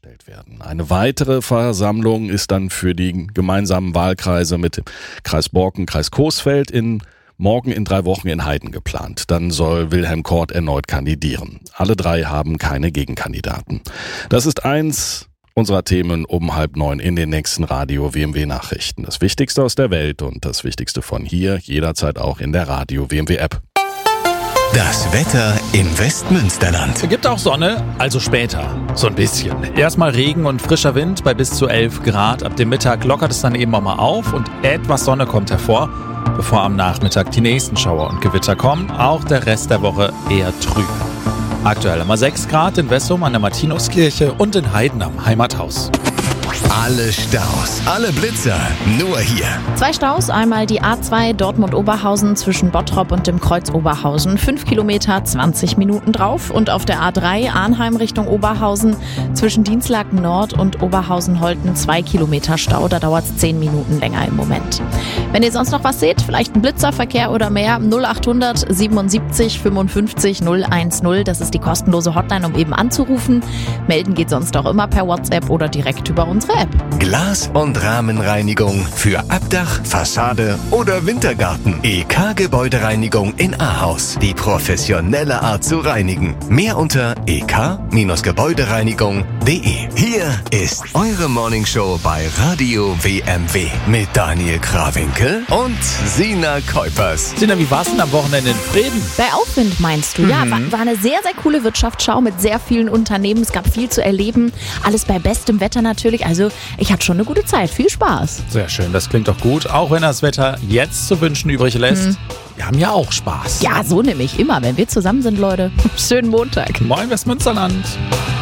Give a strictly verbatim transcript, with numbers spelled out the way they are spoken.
gestellt werden. Eine weitere Versammlung ist dann für die gemeinsamen Wahlkreise mit dem Kreis Borken, Kreis Coesfeld in morgen in drei Wochen in Heiden geplant. Dann soll Wilhelm Kort erneut kandidieren. Alle drei haben keine Gegenkandidaten. Das ist eins unserer Themen um halb neun in den nächsten Radio-W M W-Nachrichten. Das Wichtigste aus der Welt und das Wichtigste von hier, jederzeit auch in der Radio-W M W-App. Das Wetter im Westmünsterland. Gibt auch Sonne, also später. So ein bisschen. Erstmal Regen und frischer Wind bei bis zu elf Grad. Ab dem Mittag lockert es dann eben auch mal auf und etwas Sonne kommt hervor, bevor am Nachmittag die nächsten Schauer und Gewitter kommen. Auch der Rest der Woche eher trüb. Aktuell immer sechs Grad in Wessum an der Martinuskirche und in Heiden am Heimathaus. Alle Staus, alle Blitzer, nur hier. Zwei Staus, einmal die A zwei Dortmund-Oberhausen zwischen Bottrop und dem Kreuz Oberhausen. Fünf Kilometer, zwanzig Minuten drauf. Und auf der A drei Arnheim Richtung Oberhausen zwischen Dienstlaken Nord und Oberhausen-Holten zwei Kilometer Stau. Da dauert es zehn Minuten länger im Moment. Wenn ihr sonst noch was seht, vielleicht ein Blitzerverkehr oder mehr, null achthundert siebenundsiebzig fünfundfünfzig null eins null. Das ist die kostenlose Hotline, um eben anzurufen. Melden geht sonst auch immer per WhatsApp oder direkt über unsere App. Glas- und Rahmenreinigung für Abdach, Fassade oder Wintergarten. E K Gebäudereinigung in Ahaus. Die professionelle Art zu reinigen. Mehr unter e k Gebäudereinigung punkt d e. Hier ist eure Morningshow bei Radio W M W mit Daniel Krawinkel und Sina Kuipers. Sina, wie war's denn am Wochenende in Vreden? Bei Aufwind meinst du? Ja, war, war eine sehr, sehr coole Wirtschaftsschau mit sehr vielen Unternehmen. Es gab viel zu erleben. Alles bei bestem Wetter natürlich. Also ich hatte schon eine gute Zeit. Viel Spaß. Sehr schön, das klingt doch gut. Auch wenn das Wetter jetzt zu wünschen übrig lässt. Hm. Wir haben ja auch Spaß. Ja, so nämlich immer, wenn wir zusammen sind, Leute. Schönen Montag. Moin Westmünsterland.